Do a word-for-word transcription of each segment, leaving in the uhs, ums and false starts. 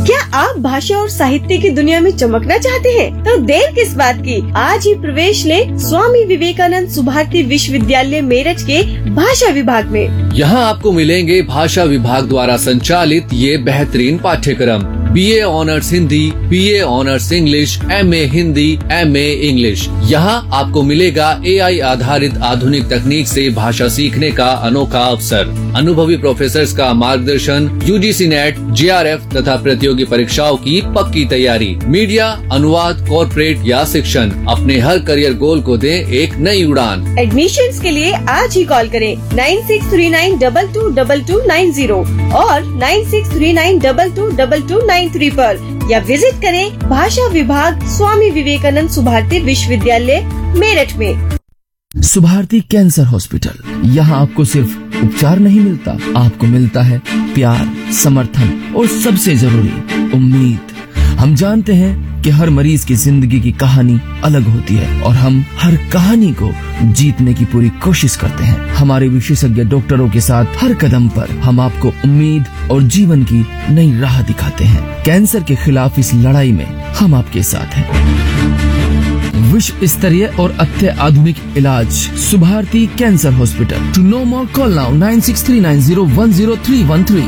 क्या आप भाषा और साहित्य की दुनिया में चमकना चाहते हैं? तो देर किस बात की, आज ही प्रवेश ले स्वामी विवेकानंद सुभारती विश्वविद्यालय मेरठ के भाषा विभाग में। यहाँ आपको मिलेंगे भाषा विभाग द्वारा संचालित ये बेहतरीन पाठ्यक्रम। B A honours Hindi, B A honours English, M A Hindi, M A English. यहाँ आपको मिलेगा ए आई आधारित आधुनिक तकनीक से भाषा सीखने का अनोखा अवसर, अनुभवी प्रोफेसर्स का मार्गदर्शन, you ji C net, J R F तथा प्रतियोगी परीक्षाओं की पक्की तैयारी, मीडिया, अनुवाद, कॉर्पोरेट या शिक्षण। अपने हर करियर गोल को दें एक नई उड़ान। एडमिशन्स के लिए आज ही कॉल करें nine six three nine double two double two nine zero और nine six three nine double two double two nine three पर या विजिट करें भाषा विभाग स्वामी विवेकानंद सुभारती विश्वविद्यालय मेरठ में। सुभारती कैंसर हॉस्पिटल, यहाँ आपको सिर्फ उपचार नहीं मिलता, आपको मिलता है प्यार, समर्थन और सबसे जरूरी उम्मीद। हम जानते हैं कि हर मरीज की जिंदगी की कहानी अलग होती है और हम हर कहानी को जीतने की पूरी कोशिश करते हैं। हमारे विशेषज्ञ डॉक्टरों के साथ हर कदम पर हम आपको उम्मीद और जीवन की नई राह दिखाते हैं। कैंसर के खिलाफ इस लड़ाई में हम आपके साथ हैं। विश्व स्तरीय और अत्याधुनिक इलाज, Subharti cancer hospital. To know more call now nine six three nine zero one zero three one three.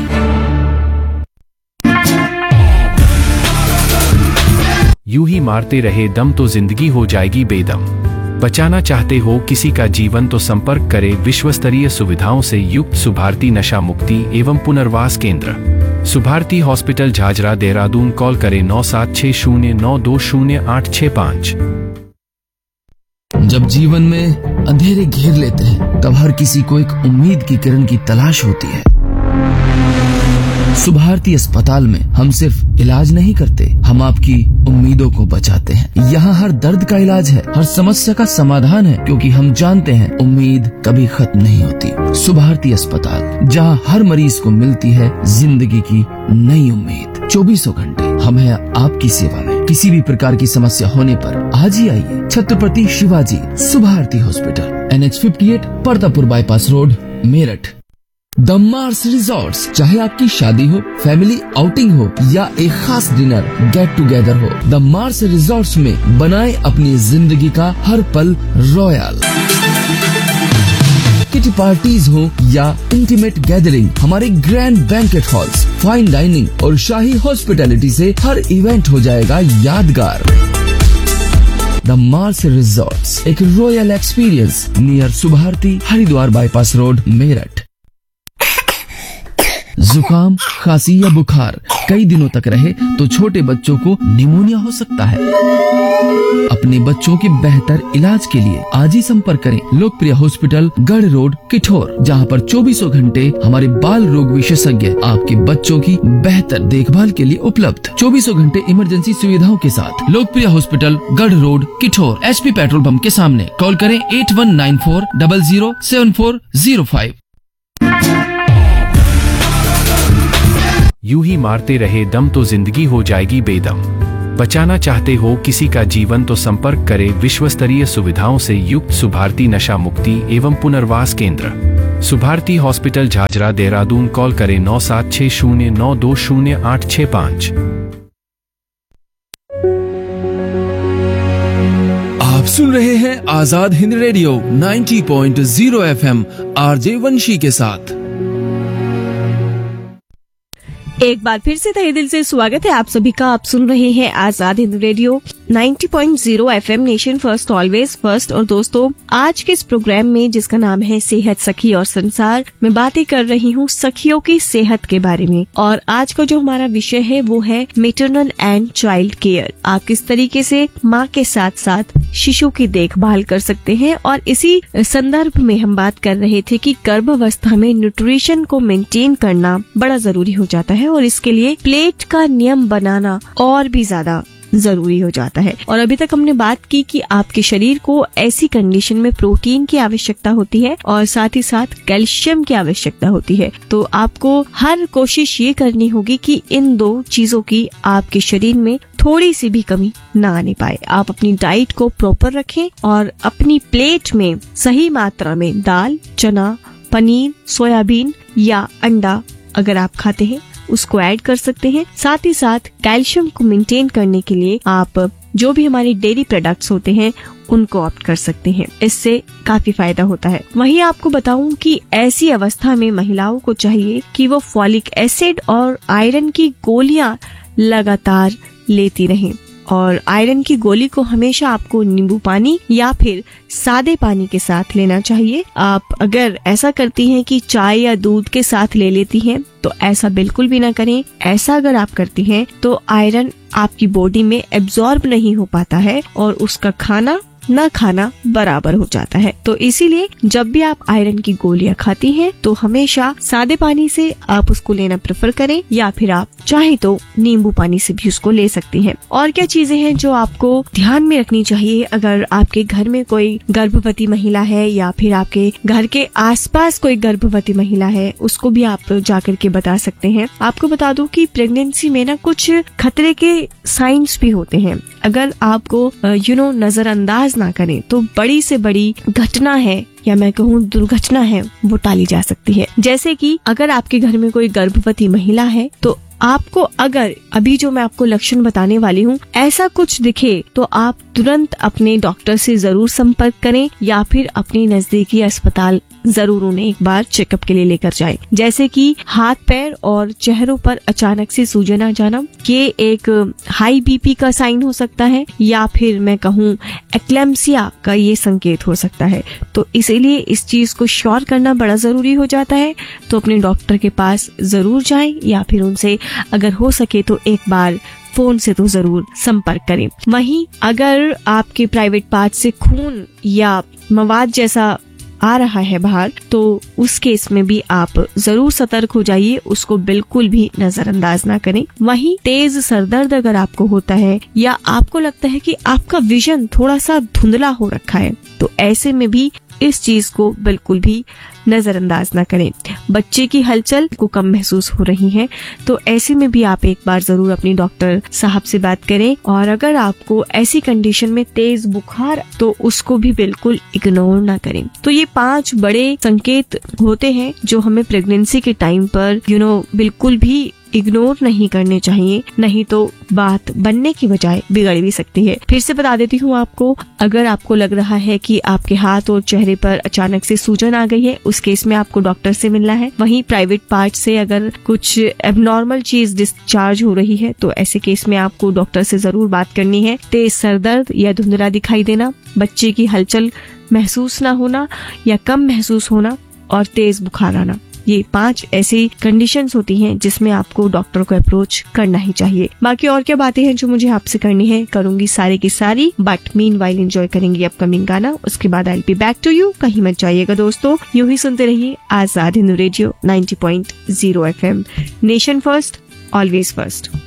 यूं ही मारते रहे दम तो जिंदगी हो जाएगी बेदम। बचाना चाहते हो किसी का जीवन तो संपर्क करें विश्व स्तरीय सुविधाओं से युक्त सुभारती नशा मुक्ति एवं पुनर्वास केंद्र, सुभारती हॉस्पिटल, झाझरा, देहरादून। कॉल करें नौ सात छह शून्य नौ दो शून्य आठ छह पाँच। जब जीवन में अंधेरे घेर लेते हैं तब हर किसी को एक उम्मीद की किरण की तलाश होती है। सुभारती अस्पताल में हम सिर्फ इलाज नहीं करते, हम आपकी उम्मीदों को बचाते हैं। यहाँ हर दर्द का इलाज है, हर समस्या का समाधान है, क्योंकि हम जानते हैं उम्मीद कभी खत्म नहीं होती। सुभारती अस्पताल, जहाँ हर मरीज को मिलती है जिंदगी की नई उम्मीद। चौबीसों घंटे हम हैं आपकी सेवा में। किसी भी प्रकार की समस्या होने पर आज ही आइए। Chhatrapati Shivaji Subharti hospital, N H fifty eight, Partapur bypass road, Meerut. The Mars resorts, चाहे आपकी शादी हो, फैमिली आउटिंग हो या एक खास डिनर गेट टुगेदर हो, द मार्स रिजॉर्ट्स में बनाए अपनी जिंदगी का हर पल रॉयल। किटी पार्टीज हो या इंटीमेट गैदरिंग, हमारे grand banquet halls, fine dining और शाही हॉस्पिटैलिटी से हर इवेंट हो जाएगा यादगार। द मार्स रिजॉर्ट्स, एक royal experience near Subharti, Haridwar bypass road, Meerut. जुकाम, खांसी या बुखार कई दिनों तक रहे तो छोटे बच्चों को निमोनिया हो सकता है। अपने बच्चों के बेहतर इलाज के लिए आज ही संपर्क करें लोकप्रिय हॉस्पिटल, गढ़ रोड, किठौर, जहां पर चौबीसों घंटे हमारे बाल रोग विशेषज्ञ आपके बच्चों की बेहतर देखभाल के लिए उपलब्ध। चौबीसों घंटे इमरजेंसी सुविधाओं के साथ लोकप्रिय हॉस्पिटल, गढ़ road, Kithore, H P petrol pump के सामने। कॉल करें eight one nine four double zero seven four zero five. यूं ही मारते रहे दम तो जिंदगी हो जाएगी बेदम। बचाना चाहते हो किसी का जीवन तो संपर्क करें विश्व स्तरीय सुविधाओं से युक्त सुभारती नशा मुक्ति एवं पुनर्वास केंद्र, सुभारती हॉस्पिटल, झाझरा, देहरादून। कॉल करें नौ सात छह शून्य नौ दो शून्य आठ छह पाँच। आप सुन रहे हैं Azad Hind radio ninety point zero F M, RJ वंशी के साथ। एक बार फिर से तहे दिल से स्वागत है आप सभी का। आप सुन रहे हैं Azad Hind radio ninety point zero FM, nation first always first. और दोस्तों, आज के इस प्रोग्राम में जिसका नाम है सेहत, सखी और संसार, मैं बातें कर रही हूँ सखियों की सेहत के बारे में। और आज का जो हमारा विषय है वो है मैटरनल एंड चाइल्ड केयर। आप किस तरीके से माँ के साथ साथ शिशु की देखभाल कर सकते हैं। और इसी संदर्भ में हम बात कर रहे थे कि गर्भावस्था में न्यूट्रिशन को मेंटेन करना बड़ा जरूरी हो जाता है और इसके लिए प्लेट का नियम बनाना और भी ज्यादा जरूरी हो जाता है। और अभी तक हमने बात की कि आपके शरीर को ऐसी कंडीशन में प्रोटीन की आवश्यकता होती है और साथ ही साथ कैल्शियम की आवश्यकता होती है। तो आपको हर कोशिश ये करनी होगी कि इन दो चीजों की आपके शरीर में थोड़ी सी भी कमी ना आने पाए। आप अपनी डाइट को प्रॉपर रखें और अपनी प्लेट में सही मात्रा में दाल, चना, पनीर, सोयाबीन या अंडा अगर आप खाते हैं उसको ऐड कर सकते हैं। साथ ही साथ कैल्शियम को मेंटेन करने के लिए आप जो भी हमारे डेयरी प्रोडक्ट्स होते हैं उनको ऑप्ट कर सकते हैं। इससे काफी फायदा होता है। वहीं आपको बताऊं कि ऐसी अवस्था में महिलाओं को चाहिए कि वो फॉलिक एसिड और आयरन की गोलियां लगातार लेती रहें, और आयरन की गोली को हमेशा आपको नींबू पानी या फिर सादे पानी के साथ लेना चाहिए। आप अगर ऐसा करती हैं कि चाय या दूध के साथ ले लेती हैं तो ऐसा बिल्कुल भी ना करें। ऐसा अगर आप करती हैं तो आयरन आपकी बॉडी में एब्जॉर्ब नहीं हो पाता है और उसका खाना न खाना बराबर हो जाता है। तो इसीलिए जब भी आप आयरन की गोलियां खाती हैं तो हमेशा सादे पानी से आप उसको लेना प्रेफर करें, या फिर आप चाहे तो नींबू पानी से भी उसको ले सकती हैं। और क्या चीजें हैं जो आपको ध्यान में रखनी चाहिए अगर आपके घर में कोई गर्भवती महिला है या फिर आपके घर के आसपास कोई गर्भवती महिला है, उसको भी आप जाकर के बता सकते हैं। आपको बता दूं कि प्रेगनेंसी में ना कुछ खतरे के साइंस भी होते हैं। अगर आपको यू नो नजरअंदाज ना करें तो बड़ी से बड़ी घटना है या मैं कहूँ दुर्घटना है वो टाली जा सकती है। जैसे कि अगर आपके घर में कोई गर्भवती महिला है तो आपको अगर अभी जो मैं आपको लक्षण बताने वाली हूँ ऐसा कुछ दिखे तो आप तुरंत अपने डॉक्टर से जरूर संपर्क करें, या फिर अपने नजदीकी अस्पताल जरूर उन्हें एक बार चेकअप के लिए लेकर जाएं। जैसे कि हाथ पैर और चेहरों पर अचानक से सूजन आ जाना, ये एक हाई बीपी का साइन हो सकता है, या फिर मैं कहूँ एक्लेम्सिया का ये संकेत हो सकता है। तो इसीलिए इस चीज को श्योर करना बड़ा जरूरी हो जाता है। तो अपने डॉक्टर के पास जरूर जाएं, या फिर उनसे अगर हो सके तो एक बार फोन से तो जरूर संपर्क करें। वहीं अगर आपके प्राइवेट पार्ट से खून या मवाद जैसा आ रहा है बाहर तो उस केस में भी आप जरूर सतर्क हो जाइए, उसको बिल्कुल भी नजरअंदाज ना करें। वहीं तेज सरदर्द अगर आपको होता है या आपको लगता है कि आपका विजन थोड़ा सा धुंधला हो रखा है तो ऐसे में भी इस चीज को बिल्कुल भी नजरअंदाज ना करें। बच्चे की हलचल को कम महसूस हो रही है तो ऐसे में भी आप एक बार जरूर अपनी डॉक्टर साहब से बात करें। और अगर आपको ऐसी कंडीशन में तेज बुखार तो उसको भी बिल्कुल इग्नोर ना करें। तो ये पांच बड़े संकेत होते हैं जो हमें प्रेगनेंसी के टाइम पर यू नो बिल्कुल भी इग्नोर नहीं करने चाहिए, नहीं तो बात बनने की बजाय बिगड़ भी सकती है। फिर से बता देती हूँ आपको, अगर आपको लग रहा है कि आपके हाथ और चेहरे पर अचानक से सूजन आ गई है उस केस में आपको डॉक्टर से मिलना है। वहीं प्राइवेट पार्ट से अगर कुछ एबनॉर्मल चीज डिस्चार्ज हो रही है तो ऐसे केस में आपको डॉक्टर से जरूर बात करनी है। तेज सरदर्द या धुंधला दिखाई देना, बच्चे की हलचल महसूस न होना या कम महसूस होना और तेज बुखार आना, ये पांच ऐसी कंडीशंस होती हैं जिसमें आपको डॉक्टर को अप्रोच करना ही चाहिए। बाकी और क्या बातें हैं जो मुझे आपसे करनी है करूंगी सारी की सारी, बट मीन वाइल एंजॉय करेंगे अपकमिंग गाना। उसके बाद I will be back to you. कहीं मत जाइएगा दोस्तों, यूं ही सुनते रहिए Azad Hind radio ninety point zero F M. Nation first, always first.